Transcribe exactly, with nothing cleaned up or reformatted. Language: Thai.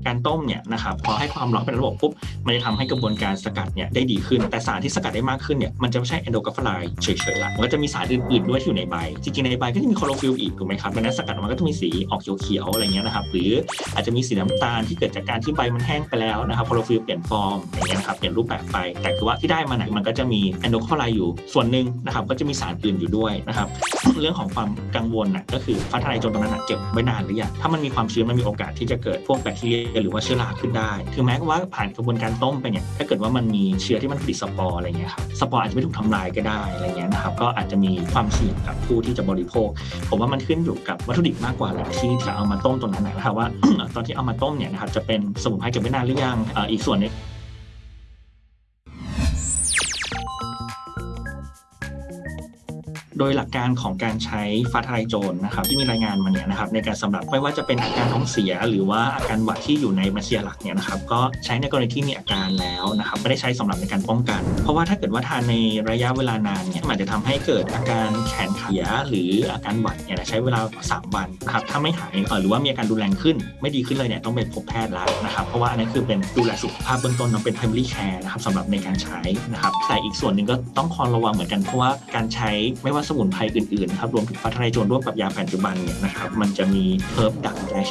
การต้มเนี่ยนะครับพอให้ความร้อนเป็นระบบปุ๊บมันจะทำให้กระบวนการสกัดเนี่ยได้ดีขึ้นแต่สารที่สกัดได้มากขึ้นเนี่ยมันจะไม่ใช่เอนโดกัฟเฟอไรด์เฉยๆละมันก็จะมีสารอื่นๆด้วยที่อยู่ในใบจริงๆในใบก็จะมีคลอโรฟิลล์อีกถูกไหมครับดังนั้นสกัดมันก็จะมีสีออกเขียวๆอะไรเงี้ยนะครับหรืออาจจะมีสีน้ำตาลที่เกิดจากการที่ใบมันแห้งไปแล้วนะครับคลอโรฟิลล์เปลี่ยนฟอร์มอย่างเงี้ยนะครับเปลี่ยนรูปแบบไปแต่คือว่าที่ได้มาเนี่ยมันก็จะมีเอนโดกัฟเฟอไรด์อยู่ส่วนหนึ่งนะครับก็จะมีสารอื่นอยู่ด้วยนะครับเรื่องของความกังวลน่ะก็คือฟ้าทะลายโจรตรงนั้นเก็บไว้นานหรือยังถ้ามันมีความชื้นมันมีโอกาสที่จะเกิดพวกแบคทีเรียหรือว่าเชื้อราขึ้นได้ถึงแม้ว่าผ่านกระบวนการต้มไปเนี่ยถ้าเกิดว่ามันมีเชื้อที่มันผลิตสปอร์อะไรเงี้ยครับสปอร์อาจจะไม่ถูกทำลายก็ได้อะไรเงี้ยนะครับก็อาจจะมีความเสี่ยงกับผู้ที่จะบริโภคผมว่ามันขึ้นอยู่กับวัตถุดิบมากกว่าแหละที่จะเอามาต้มตรงนั้นนะครับว่า ตอนที่เอามาต้มเนี่ยนะครับจะเป็นสมุนไพรเก็บไว้นานหรือยังอีกส่วนนึงโดยหลักการของการใช้ฟ้าทะลายโจรนะครับที่มีรายงานมาเนี่ยนะครับในการสำหรับไม่ว่าจะเป็นอาการท้องเสียหรือว่าอาการหวัดที่อยู่ในมัสยาหลักเนี่ยนะครับก็ใช้ในกรณีที่มีอาการแล้วนะครับไม่ได้ใช้สำหรับในการป้องกันเพราะว่าถ้าเกิดว่าทานในระยะเวลานานเนี่ยอาจจะทำให้เกิดอาการแขนเสียหรืออาการหวัดเนี่ยใช้เวลาสามวันนะครับถ้าไม่หายหรือว่ามีอาการรุนแรงขึ้นไม่ดีขึ้นเลยเนี่ยต้องไปพบแพทย์แล้วนะครับเพราะว่าอันนั้นคือเป็นดูแลสุขภาพเบื้องต้นเป็น primary care นะครับสำหรับในการใช้นะครับแต่อีกส่วนหนึ่งก็ต้องคอยระวังเหมือนกันเพราะว่าการใช้ไม่ว่าสมุนไพรอื่นๆครับรวมถึงฟ้าทะลายโจรร่วมกับยาปัจจุบันเนี่ยนะครับมันจะมีเฮิร์บดัก